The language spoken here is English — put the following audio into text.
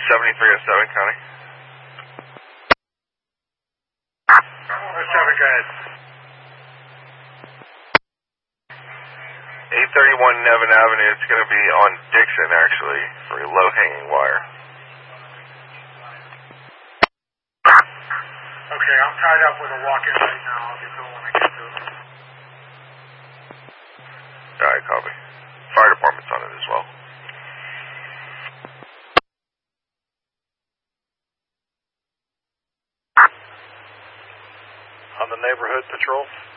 7307, County. 07, go ahead. 831 Nevin Avenue. It's going to be on Dixon, actually, for a low-hanging wire. Okay, I'm tied up with a walk-in right now. I'll get to it when I get to it. Alright, copy. Fire department's on it as well. On the neighborhood patrol.